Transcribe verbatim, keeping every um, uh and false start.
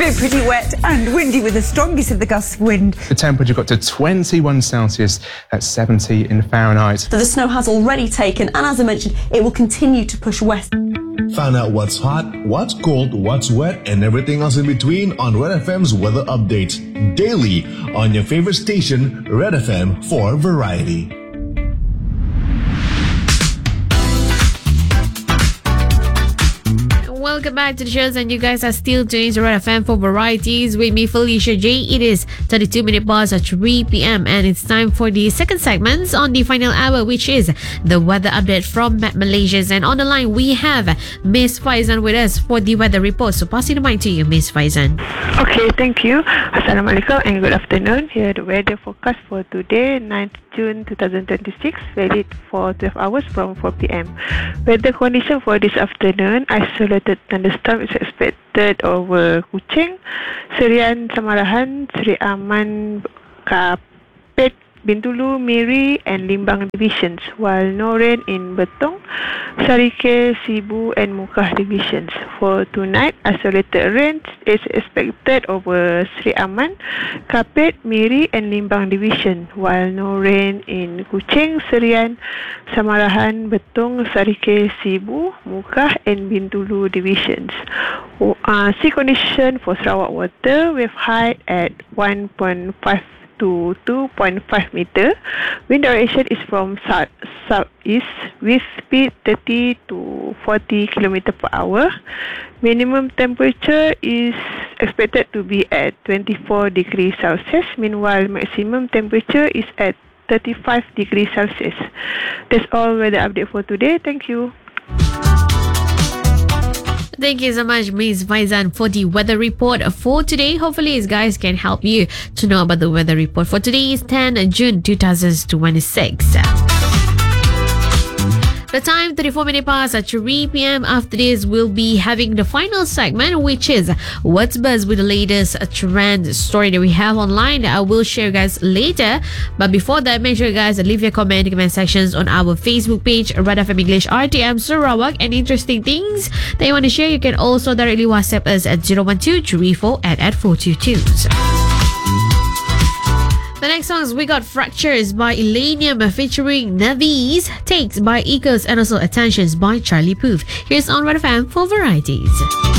been pretty wet and windy with the strongest of the gusts of wind. The temperature got to twenty-one Celsius at seventy in Fahrenheit. So the snow has already taken, and as I mentioned, it will continue to push west. Find out what's hot, what's cold, what's wet, and everything else in between on Red F M's weather updates daily on your favorite station, Red F M, for variety. Welcome back to the shows, and you guys are still tuning to Red F M for varieties with me, Felicia J. It is thirty-two minute past at three p.m. and it's time for the second segment on the final hour, which is the weather update from Met Malaysia's. And on the line we have Miss Faizan with us for the weather report. So passing the mic to you, Miss Faizan. Okay, thank you. Assalamualaikum and good afternoon. Here the weather forecast for today, ninth June twenty twenty-six, valid for twelve hours from four p.m. Weather condition for this afternoon: isolated thunderstorm is expected over Kuching, Serian, Samarahan, Seri Aman, Kapit, Bintulu, Miri and Limbang divisions, while no rain in Betong, Sarike, Sibu and Mukah divisions. For tonight, isolated rain is expected over Seri Aman, Kapit, Miri and Limbang division, while no rain in Kuching, Serian, Samarahan, Betong, Sarike, Sibu, Mukah and Bintulu divisions. Uh, sea condition for Sarawak water, wave height at one point five to two point five meter. Wind direction is from south southeast with speed thirty to forty kilometers per hour. Minimum temperature is expected to be at twenty-four degrees Celsius. Meanwhile, maximum temperature is at thirty-five degrees Celsius. That's all weather update for today. Thank you. Thank you so much, Miss Faizan, for the weather report for today. Hopefully, these guys can help you to know about the weather report for today is tenth June twenty twenty-six. The time, thirty-four minutes past at three p.m. After this, we'll be having the final segment, which is What's Buzz with the latest trend story that we have online. I will share you guys later. But before that, make sure you guys leave your comment in the comment sections on our Facebook page, Red F M English R T M Sarawak. And interesting things that you want to share, you can also directly WhatsApp us at zero one two three four eight eight four two two. The next songs we got Fractures by Elenium featuring Naviz, Takes by Eagles, and also Attentions by Charlie Puth. Here's on Red F M for varieties.